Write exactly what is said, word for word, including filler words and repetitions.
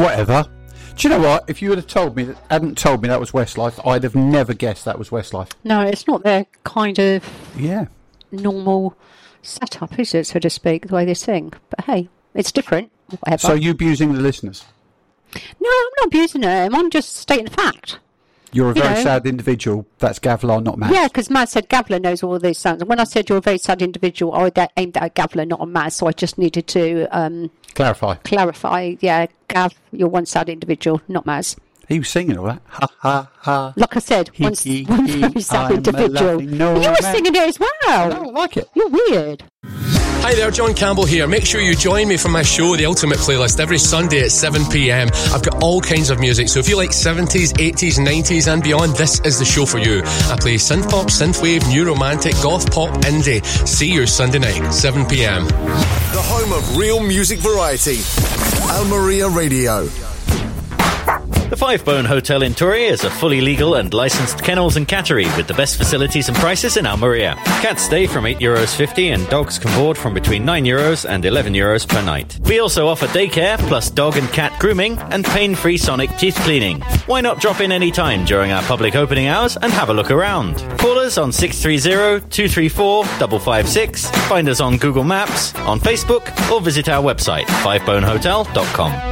Whatever. Do you know what? If you would have told me, that, hadn't told me that was Westlife, I'd have never guessed that was Westlife. No, it's not their kind of yeah normal setup, is it, so to speak, the way they sing? But hey, it's different. Whatever. So you abusing the listeners? No, I'm not abusing them. I'm just stating the fact. You're a You very know. sad individual. That's Gavlar, not Maz. Yeah, because Maz said Gavlar knows all these sounds. And when I said you're a very sad individual, I that aimed at Gavlar, not on Maz. So I just needed to um, clarify. Clarify. Yeah, Gav, you're one sad individual, not Maz. He was singing all that. Ha, ha, ha. Like I said, He, one, he, one he, very sad I'm a individual. laughing no You were man. singing it as well. No, I like it. You're weird. Hi there, John Campbell here. Make sure you join me for my show, The Ultimate Playlist, every Sunday at seven p.m. I've got all kinds of music, so if you like seventies, eighties, nineties and beyond, this is the show for you. I play synth pop, synthwave, new romantic, goth pop, indie. See you Sunday night, seven p.m. The home of real music variety. Almeria Radio. The Five Bone Hotel in Torre is a fully legal and licensed kennels and cattery with the best facilities and prices in Almeria. Cats stay from eight euros fifty and dogs can board from between nine euros and eleven euros per night. We also offer daycare plus dog and cat grooming and pain-free sonic teeth cleaning. Why not drop in any time during our public opening hours and have a look around? Call us on six three zero, two three four, five five six, find us on Google Maps, on Facebook, or visit our website five bone hotel dot com.